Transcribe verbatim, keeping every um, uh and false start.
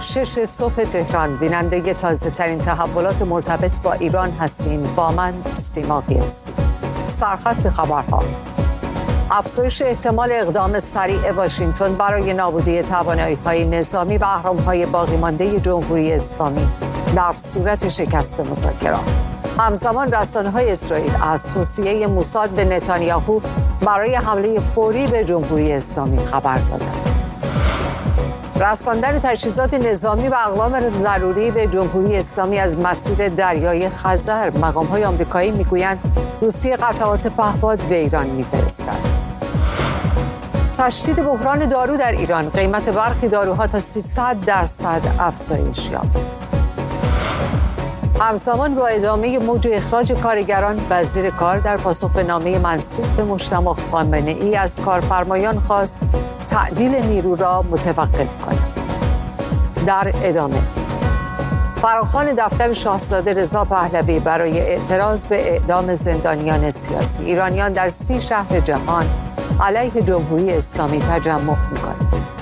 شش صبح تهران، بیننده تازه ترین تحولات مرتبط با ایران هستین. با من سیما قیاسی. سرخط خبرها: افزایش احتمال اقدام سریع واشنگتن برای نابودی توانایی‌های نظامی و اهرم‌های باقی مانده جمهوری اسلامی در صورت شکست مذاکرات. همزمان رسانه‌های اسرائیل از توصیه موساد به نتانیاهو برای حمله فوری به جمهوری اسلامی خبر دادند. رساندن تجهیزات نظامی و اقلام ضروری به جمهوری اسلامی از مسیر دریای خزر. مقام‌های آمریکایی میگویند روسیه قطعات پهپاد به ایران می‌فرستد. تشدید بحران دارو در ایران. قیمت برخی داروها تا سیصد درصد افزایش یافت. همزمان با ادامه موج اخراج کارگران، وزیر کار در پاسخ به نامه منسوب به مجتمع خامنه‌ای از کارفرمایان خواست تعدیل نیرو را متوقف کنند. در ادامه، فراخوان دفتر شاهزاده رضا پهلوی برای اعتراض به اعدام زندانیان سیاسی. ایرانیان در سی شهر جهان علیه جمهوری اسلامی تجمع می‌کنند.